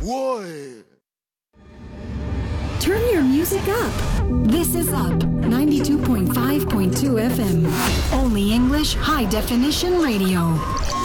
Boy. Turn your music up. This is Up 92.5.2 FM. Only English high definition radio.